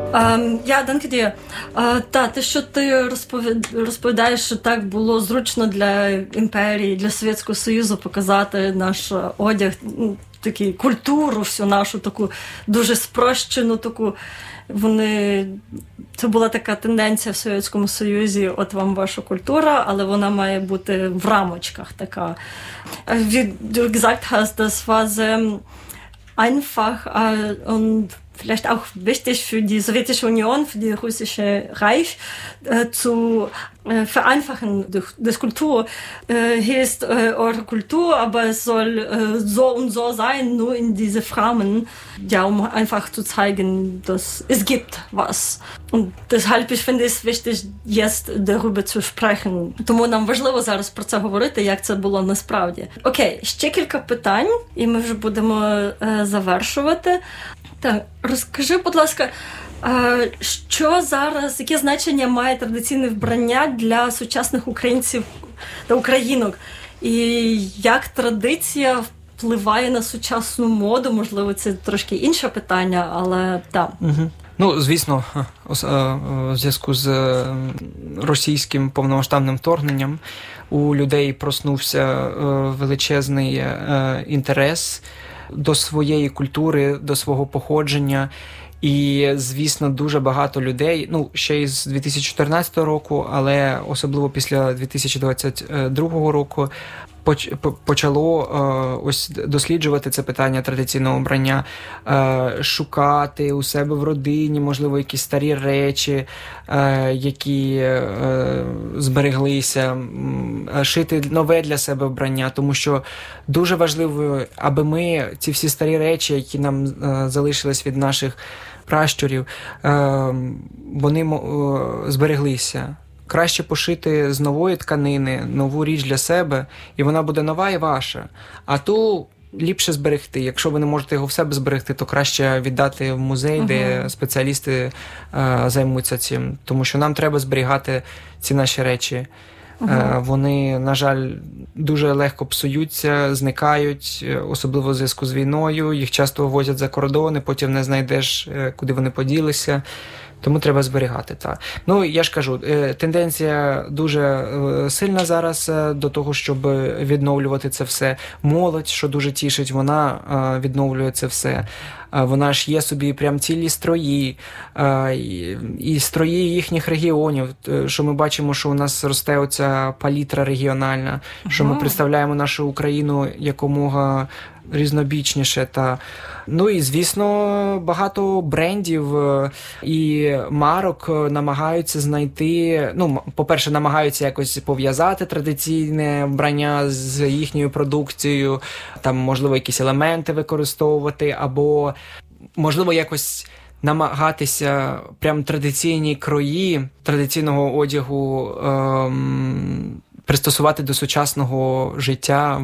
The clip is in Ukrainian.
Danke dir. Те, що ти розповідаєш, що так було зручно для імперії, для Совєтського Союзу показати наш одяг, таку культуру всю нашу, таку дуже спрощену, таку це була така тенденція в Совєтському Союзі, от вам ваша культура, але вона має бути в рамочках така. Wie du gesagt hast, das war sehr einfach und vielleicht auch wichtig für die Sowjetische Union, für die Russische Reich zu vereinfachen durch Kultur. Hier ist eure Kultur, aber es soll so und so sein, nur in diese Rahmen, um einfach zu zeigen, dass es gibt was. Und deshalb ich finde es wichtig, jetzt darüber zu sprechen. Тому нам важливо зараз про це говорити, як це було насправді. Окей, ще кілька питань, і ми вже будемо завершувати. Так, розкажи, будь ласка, що зараз, яке значення має традиційне вбрання для сучасних українців та українок? І як традиція впливає на сучасну моду? Можливо, це трошки інше питання, але так. Ну, звісно, у зв'язку з російським повномасштабним вторгненням у людей проснувся величезний інтерес до своєї культури, до свого походження. І, звісно, дуже багато людей, ще із 2014 року, але особливо після 2022 року, почало ось досліджувати це питання традиційного вбрання, шукати у себе в родині, можливо, якісь старі речі, які збереглися, шити нове для себе вбрання, тому що дуже важливо, аби ми ці всі старі речі, які нам залишились від наших пращурів, вони збереглися. Краще пошити з нової тканини нову річ для себе, і вона буде нова і ваша. А ту ліпше зберегти. Якщо ви не можете його в себе зберегти, то краще віддати в музей, де спеціалісти займуться цим. Тому що нам треба зберігати ці наші речі. Вони, на жаль, дуже легко псуються, зникають, особливо в зв'язку з війною. Їх часто вивозять за кордони, потім не знайдеш, куди вони поділися. Тому треба зберігати, так. Я ж кажу, тенденція дуже сильна зараз до того, щоб відновлювати це все. Молодь, що дуже тішить, вона відновлює це все. Вона ж є собі прям цілі строї, і строї їхніх регіонів, що ми бачимо, що у нас росте оця палітра регіональна, що ми представляємо нашу Україну якомога різнобічніше. І, звісно, багато брендів і марок намагаються знайти, по-перше, намагаються якось пов'язати традиційне вбрання з їхньою продукцією, там, можливо, якісь елементи використовувати, або, можливо, якось намагатися прям традиційні крої традиційного одягу пристосувати до сучасного життя.